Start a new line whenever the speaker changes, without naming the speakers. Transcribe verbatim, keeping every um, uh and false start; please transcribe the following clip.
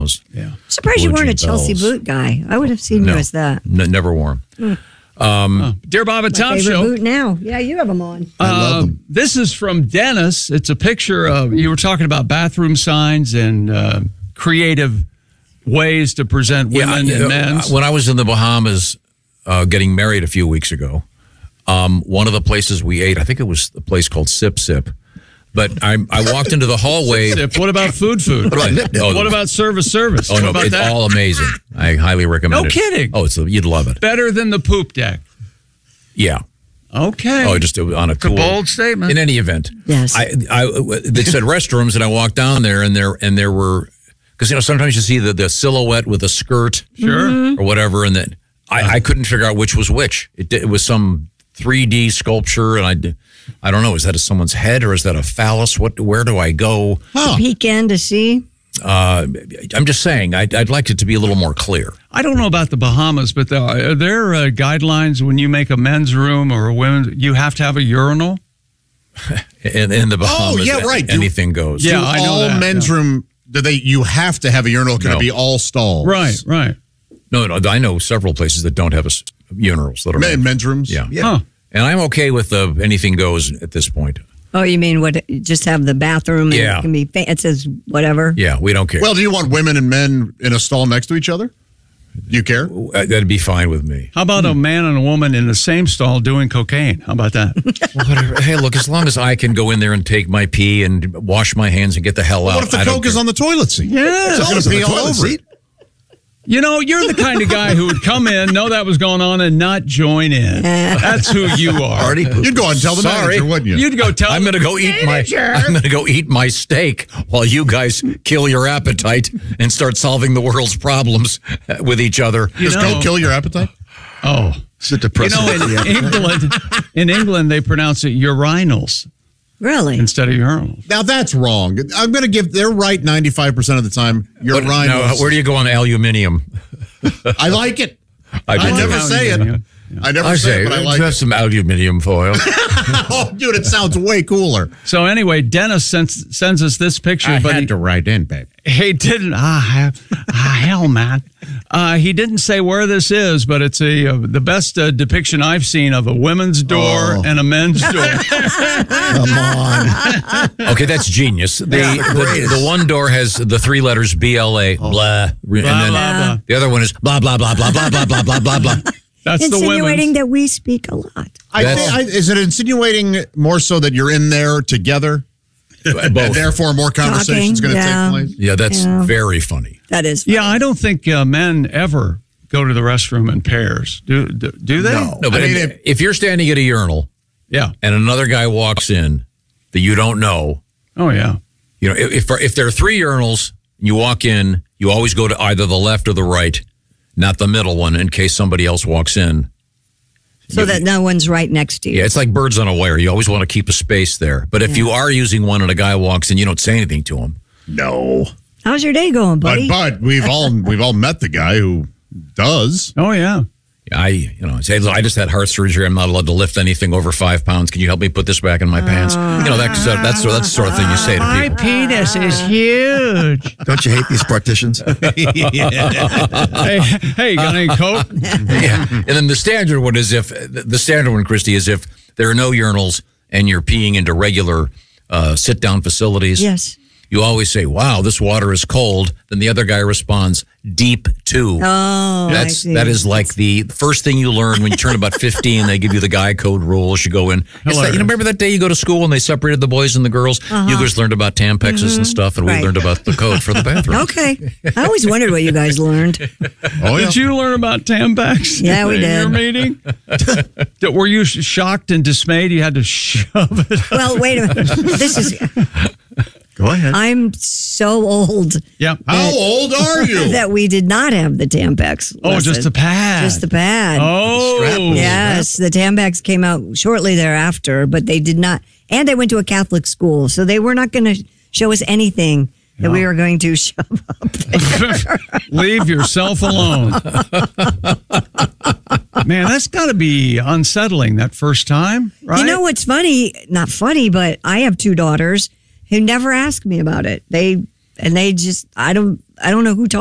Yeah.
Surprised you weren't a
Blue Jean
Chelsea
bells.
boot guy. I would have seen
No.
you as that.
N- never wore them.
Um, oh. Dear Bob and
My
Tom
favorite
Show.
boot now. Yeah, you have them on.
I love
Um,
them.
This is from Dennis. It's a picture of, you were talking about bathroom signs and uh, creative ways to present women
Yeah,
and
uh,
men.
when I was in the Bahamas uh, getting married a few weeks ago, um, one of the places we ate, I think it was the place called Sip Sip, but I, I walked into the hallway.
Sip. What about food food?
What about- oh,
what about service service?
Oh,
what
no,
about
it's
that?
all amazing. I highly recommend
No
it.
kidding.
Oh, it's you'd love it.
Better than the poop deck.
Yeah.
Okay.
Oh, just on a
It's a
cool,
bold statement.
In any event,
Yes.
I, I they said restrooms, and I walked down there, and there and there were because you know sometimes you see the, the silhouette with a skirt,
Sure.
or whatever, and then I, I couldn't figure out which was which. It, did- it was some three D sculpture, and I d- I don't know, is that a someone's head or is that a phallus? What? Where do I go?
To peek in to see.
Uh, I'm just saying, I'd, I'd like it to be a little more clear.
I don't know about the Bahamas, but there, are there uh, guidelines when you make a men's room or a women's? You have to have a urinal.
In, in the Bahamas,
Oh, yeah, right. Do-
anything goes.
Yeah,
Do
I know
all
that,
men's
yeah.
room, do they? You have to have a urinal. Can
No.
it be all stalls?
Right, right.
No, no, I know several places that don't have a s- urinals that are
Men, men's rooms?
Yeah.
Huh.
And I'm okay with the anything goes at this point.
Oh, you mean what? Just have the bathroom and
Yeah.
it can be, fa- it says whatever.
Yeah, we don't care.
Well, do you want women and men in a stall next to each other? Do you care?
Uh, that'd be fine with me.
How about a man and a woman in the same stall doing cocaine? How about that?
Whatever. Hey, look, as long as I can go in there and take my pee and wash my hands and get the hell out.
What if the
I don't
Coke is
care.
on the toilet seat?
Yeah.
It's going to pee all over it.
You know, you're the kind of guy who would come in, know that was going on, and not join in. That's who you are.
You'd go and tell the
Sorry.
manager, wouldn't you?
You'd go tell
I'm going to go eat my. I'm going to go eat my steak while you guys kill your appetite and start solving the world's problems with each other.
Does
know-
Coke kill your appetite?
Oh.
It's a
You
depressing.
know, in England, in England, they pronounce it urinals
Really?
instead of urinals.
Now that's wrong. I'm going to give. They're right ninety-five percent of the time. You're
But
right.
now, where do you go on aluminium?
I like it. I,
do
never
too.
say it.
Aluminium.
I never
I
say
say,
it, but I
let's
like
have
it.
some aluminium foil.
Oh, dude, it sounds way cooler.
So anyway, Dennis sends, sends us this picture, but he,
write in, babe.
he didn't. Ah, ah hell, man. Uh, he didn't say where this is, but it's a uh, the best uh, depiction I've seen of a women's door
Oh.
and a men's door.
Come on.
Okay, that's genius. The, the, the one door has the three letters B L A, blah, and
Blah,
then
blah, blah.
the other one is blah, blah, blah, blah, blah, blah, blah, blah, blah, blah.
That's the
Insinuating
women's.
that we speak a lot.
I
That's-
think, I, is it insinuating more so that you're in there together? And
Both.
therefore, more conversation's
Talking,
going to
yeah.
take place?
Yeah, that's
Yeah.
very funny.
That is.
Yeah, I don't think uh, men ever go to the restroom in pairs. Do do, do they?
No.
No, but
I mean,
if,
if-
if you're standing at a urinal
Yeah.
and another guy walks in that you don't know,
Oh, yeah.
you know, if if there are three urinals, you walk in, you always go to either the left or the right, not the middle one, in case somebody else walks in.
So that no one's right next to you.
Yeah, it's like birds on a wire. You always want to keep a space there. But if you are using one and a guy walks in, you don't say anything to him.
No.
How's your day going,
But
buddy?
but we've all we've all met the guy who does.
Oh, yeah.
I, you know, say, I just had heart surgery. I'm not allowed to lift anything over five pounds. Can you help me put this back in my pants? You know, that's that's that's the sort of thing you say to people.
penis is huge.
Don't you hate these partitions?
hey, hey, you got any coke?
Yeah. And then the standard one is if the standard one, Christy, is if there are no urinals and you're peeing into regular uh, sit down facilities.
Yes.
You always say, "Wow, this water is cold." Then the other guy responds, "Deep too."
Oh, I
That's
see.
that is like the first thing you learn when you turn about fifteen. They give you the guy code rules. You go in. It's that, you know, remember that day you go to school and they separated the boys and the girls. You guys learned about Tampexes and stuff, and we
Right.
learned about the code for the bathroom.
Okay. I always wondered what you guys learned.
Oh, yeah.
Did you learn about Tampax?
Yeah, we
in
did.
your meeting? Did- Were you sh- shocked and dismayed? You had to shove it.
Well, wait a minute. This is.
Go ahead.
I'm so old
Yeah.
How old are you?
that we did not have the Tampax.
Oh,
lesson.
just the pad.
Just the pad.
Oh,
Yes, the Tampax came out shortly thereafter, but they did not. And I went to a Catholic school, so they were not going to show us anything that we were going to shove up.
Leave yourself alone. Man, that's got to be unsettling that first time, right?
You know what's funny? Not funny, but I have two daughters who never ask me about it. They and they just I don't I don't know who